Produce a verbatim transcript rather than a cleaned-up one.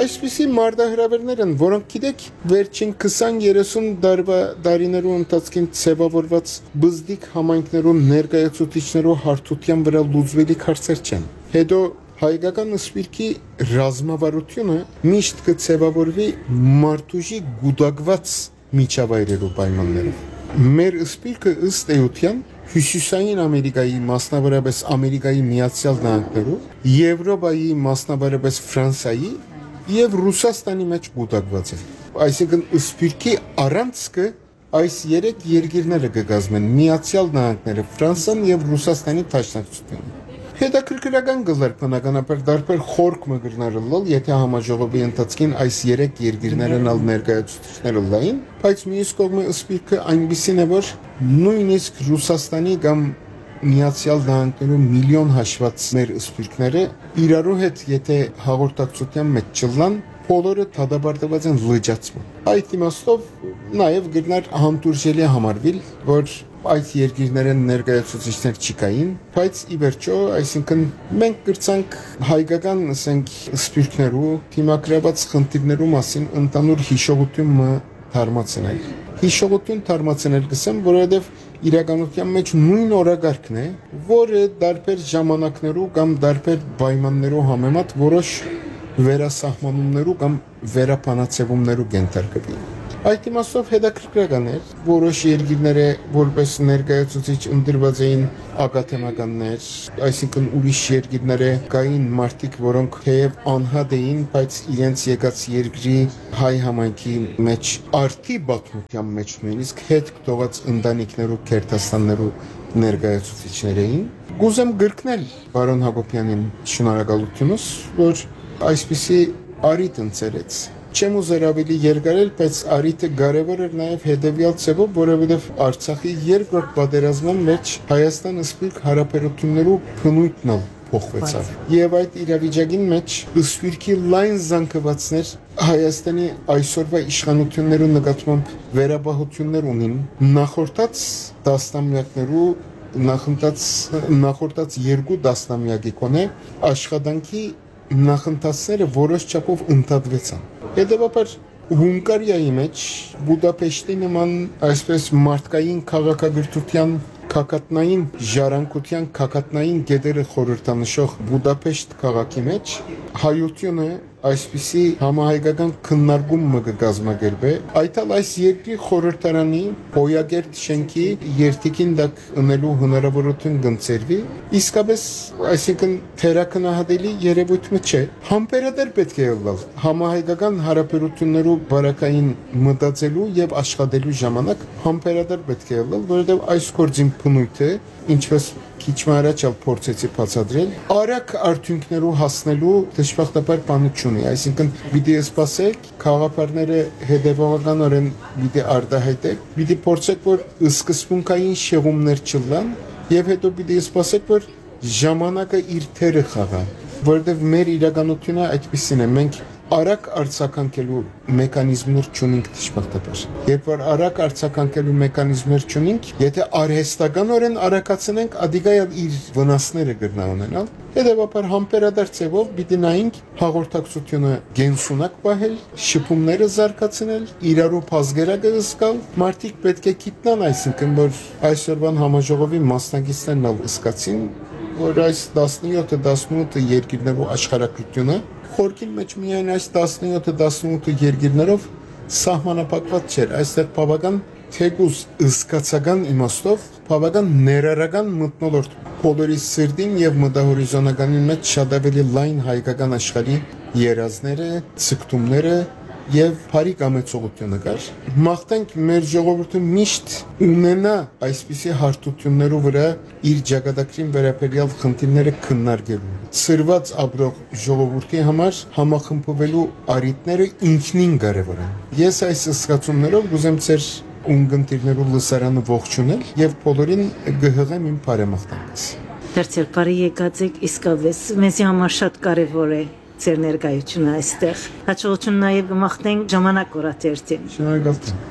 Այսպիսի մարտահրավերներ են, որոնք գիտեք, վերջին քսան երեսուն դարիներու ընթացքին ցևավորված բզդիկ համայնքներու ներկայացուցիչներու հարթության վրա լուծվելիք հարցեր չեն։ Հետո հայկական սպիրկի ռազմավարությունը միշտ կցևավորվի մարդուժի գուդակված միջավայրերու պայմաններով։ Մեր սպիրկը ըստ էության Հյուսիսային Ամերիկայի, մասնավորապես Ամերիկայի Միացյալ Նահանգներու, Եվրոպայի, մասնավորապես Ֆրանսիայի եւ Ռուսաստանի մեջ գուտակված է։ Այսինքն սպիրկի առանցքը այս երեք երկիրները կգազմեն՝ Միացյալ Նահանգները, Ֆրանսիան եւ Ռուսաստանի Թաշնակցությունը։ Հետաքրքրական գլար բնականաբար դարբեր խորք մգրնարլալ, եթե համաժողովի ընթացքին այս երեք երկիրներն ալ ներկայացուցիչները լային, բայց մյուս կողմը սպիրկը այնպիսին է, որ նույնիսկ Ռուսաստանի կամ Միացյալ Նահանգներու միլիոն հաշված մեր սպիրկները իրարու հետ եթե հաղորդակցության մեջ չլան, բոլորը դադարեցված են լճացման։ Այդ իմաստով նաև գտնար համտուրժելի համարվել, որ այդ երկիրները ներկայացուցիչներ չկային, բայց ի վերջո, այսինքն մենք կրցանք հայկական, ասենք, սպիրկներու թիմակրված խնդիրներու մասին ընդանուր հիշողություն թարմացնել։ Հիշողություն թարմացնել գսեմ, որովհետև իրականության մեջ նույն օրակարգն է, որը դարբեր ժամանակներու կամ դարբեր պայմաններու համեմատ որոշ վերասահմանումներու կամ վերապանացեվումներու կենթարկվի։ Այդ իմաստով հետաքրքրական էր, որոշ երկիրները որպես ներկայացուցիչ ընտրված էին ակադեմիականներ, այսինքն ուրիշ երկիրները կային մարդիկ, որոնք թեև անհատ էին, բայց իրենց եկած երկրի հայ համայնքի մեջ արդի բացության մեջ նույնիսկ հետ կտողած ընտանիքներու, քերթաստաններու ներկայացուցիչներ էին։ Գուզեմ գրկնել բարոն Հակոբյանին շնորհակալությունս, որ այսպիսի արիտ ընծերեց։ Չեմ ուզեր ավելի երկարել, բայց արիտը կարևոր էր նաև հետևյալ ցևով, որովհետև Արցախի երկրորդ պատերազմի մեջ Հայաստան սպիրկ հարաբերություններու բնույթն փոխվեցավ։ Եվ այդ իրավիճակին մեջ սպիրկի լայն զանգվածներ Հայաստանի այսօրվա իշխանություններու նկատմամբ վերաբահություններ ունին նախորդած տասնամյակներու նախընթաց նախորդած երկու տասնամյակի կոնե աշխատանքի նախընթացները որոշ չափով ընդհատվեցան։ Հետևաբար Հունգարիայի մեջ Բուդապեշտի նման այսպես մարդկային քաղաքագրթության քակատնային ժառանգության քակատնային գեդերը խորհրդանշող Բուդապեշտ քաղաքի մեջ հայությունը այսպիսի համահայկական քննարկում մը կազմակերպե այդալ այս երկրի խորհրդարանի հոյակերտ շենքի երթիկին դակ ունելու հնարավորություն կընծերվի իսկապես այսինքն թերակնահատելի երևույթը չէ համբերատար պետք է ըլլալ համահայկական հարաբերություններու բարակային մտածելու եւ աշխատելու ժամանակ համբերատար պետք է ըլլալ որովհետեւ այս գործին բնույթը ինչպես քիչ առաջ ալ փորձեցի բացատրել արագ արդյունքներու հասնելու դժբախտաբար բանը չունի այսինքն պիտի սպասեք խաղապարները հետևողականորեն պիտի արտահայտեք պիտի փորձեք որ սկզբունքային շեղումներ չլան եւ հետո պիտի սպասեք որ ժամանակը իր թերը խաղա որովհետեւ մեր իրականությունը այդպեսին է մենք արագ արձագանքելու մեխանիզմներ չունենք դժբախտաբար։ Երբ որ արագ արձագանքելու մեխանիզմներ չունենք, եթե արհեստականորեն արագացնենք, ադիգայալ իր վնասները կգնա ունենալ։ Հետևաբար համբերատար ձևով պիտի նայենք հաղորդակցությունը գենսունակ պահել, շփումները զարգացնել, իրարու փազգերակը զգալ, մարդիկ պետք է գիտնան, այսինքն որ այսօրվան համաժողովի մասնակիցներն ալ զգացին, որ այս տասնյոթ տասնութ երկիրներու աշխարհակրթությունը խորքին մեջ միայն այս տասնյոթ տասնութ երկիրներով սահմանափակված չէր, այստեղ բավական թեկուզ զգացական իմաստով, բավական ներառական մթնոլորտ բոլորի սրտին եւ մտահորիզոնականի մեջ շատ ավելի լայն հայկական աշխարհի երազները, ցկտումները եւ բարի կամեցողությունը կար։ Մաղթենք մեր ժողովուրդը միշտ ունենա այսպիսի հարթություններով վրա իր ճակատագրին վերաբերյալ խնդիրները քննարկելու։ Սրված ապրող ժողովրդի համար համախմբվելու առիթները ինքնին կարևոր են։ Ես այս զգացումներով ուզեմ ձեր ունգընտիրներու լսարանը ողջունել եւ բոլորին գհղեմ իմ բարեմաղթանքս։ Դարձյալ բարի եկած եք իսկապես մեզի համար շատ կարևոր է ձեր ներկայությունը այստեղ։ Հաջողություն նաև կմաղթենք ժամանակ օրաթերթին։ Շնորհակալություն։